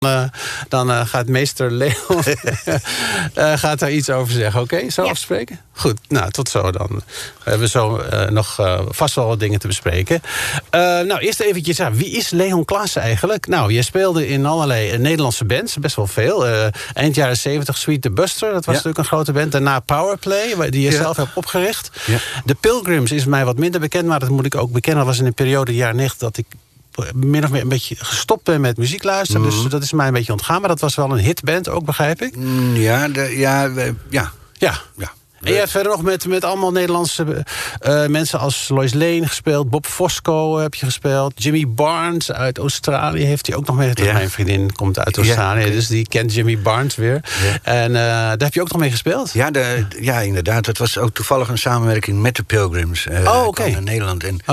Dan gaat meester Leon gaat daar iets over zeggen. Oké, zo afspreken? Goed, nou, tot zo dan. We hebben zo nog vast wel wat dingen te bespreken. Nou, eerst eventjes, wie is Leon Klaassen eigenlijk? Nou, je speelde in allerlei Nederlandse bands, best wel veel. Eind jaren 70, Sweet the Buster, dat was natuurlijk een grote band. Daarna Powerplay, die je zelf hebt opgericht. Ja. De Pilgrims is mij wat minder bekend, maar dat moet ik ook bekennen. Dat was in een periode, jaren 90, dat ik min of meer een beetje gestopt ben met muziek luisteren. Dus dat is mij een beetje ontgaan. Maar dat was wel een hitband ook, begrijp ik? Ja. En je hebt verder nog met allemaal Nederlandse mensen als Lois Lane gespeeld. Bob Fosco heb je gespeeld. Jimmy Barnes uit Australië heeft hij ook nog mee. Mijn vriendin komt uit Australië, dus die kent Jimmy Barnes weer. Ja. En daar heb je ook nog mee gespeeld? Ja, inderdaad. Dat was ook toevallig een samenwerking met de Pilgrims. In Nederland. En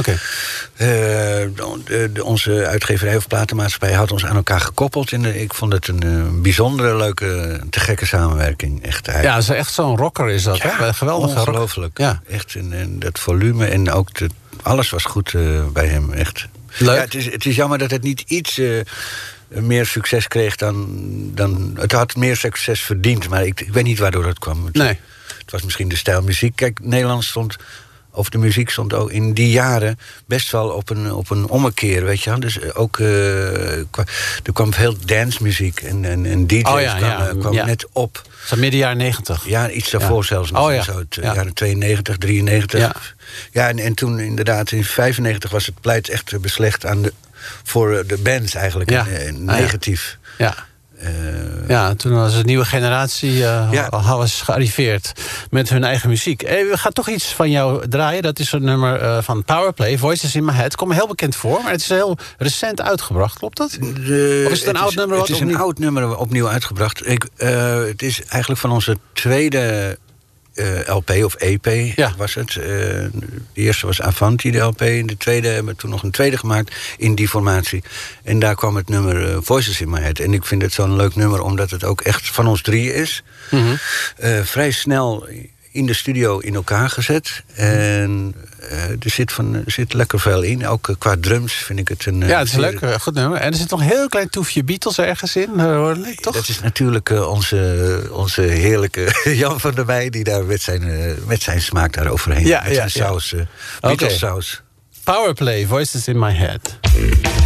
onze uitgeverij of platenmaatschappij had ons aan elkaar gekoppeld. En ik vond het een bijzondere, leuke, te gekke samenwerking. Echt, ja, dat is echt zo'n rocker is dat, hè? Geweldig. Ongelooflijk. Ja. Echt, en dat volume en ook alles was goed bij hem, echt. Leuk. Ja, het is jammer dat het niet iets meer succes kreeg dan... Het had meer succes verdiend, maar ik weet niet waardoor dat kwam. Nee. Het was misschien de stijl muziek. Kijk, Nederland stond... Of de muziek stond ook in die jaren best wel op een ommekeer, weet je wel. Dus ook, er kwam veel dancemuziek en DJ's kwamen net op. Zo midden jaren 90. Ja, iets daarvoor zelfs nog. Zo jaren 92, 93. Ja, en toen inderdaad in 95 was het pleit echt beslecht voor de bands eigenlijk. Negatief. Ja. Toen was de nieuwe generatie was gearriveerd met hun eigen muziek. We gaan toch iets van jou draaien. Dat is een nummer van Powerplay, Voices in My Head. Komt me heel bekend voor, maar het is heel recent uitgebracht. Klopt dat? Of is het een oud nummer? Het is een oud nummer opnieuw uitgebracht. Het is eigenlijk van onze tweede... LP of EP was het. De eerste was Avanti, de LP. En de tweede hebben we toen nog een tweede gemaakt in die formatie. En daar kwam het nummer Voices in My Head. En ik vind het zo'n leuk nummer, omdat het ook echt van ons drieën is. Mm-hmm. Vrij snel in de studio in elkaar gezet. En er zit lekker veel in. Ook qua drums vind ik het een... Ja, het is een leuk, goed nummer. En er zit nog een heel klein toefje Beatles ergens in, toch? Dat is natuurlijk onze heerlijke Jan van der Meij... die daar met zijn smaak daar overheen. Met zijn saus, Beatles saus. Powerplay, Voices in My Head.